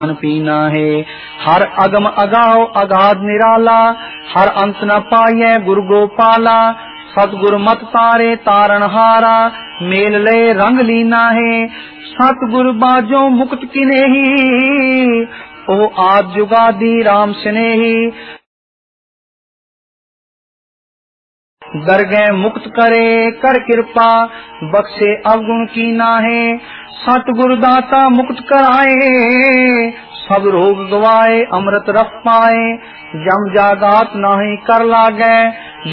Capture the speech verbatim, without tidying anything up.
पीना है। हर अगम अगाओ अगाध निराला, हर अंत न पाइए गुरु गोपाला। सतगुरु मत तारे तारण हारा, मेल ले रंग लीना है। सतगुरु बाजो मुक्त किनेही, ओ आद जुगादी राम स्नेही। दरगह मुक्त करे कर कृपा, बख्शे अवगुण की नाहे। सतगुरु दाता मुक्त कराए, सब रोग गवाए अमृत रस पाए। जम जागात नाही कर लागे,